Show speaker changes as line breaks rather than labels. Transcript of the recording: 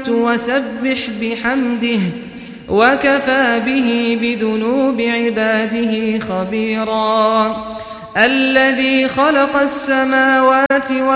يموت وسبح بحمده وكفى به بذنوب عباده خبيرا الذي خلق السماوات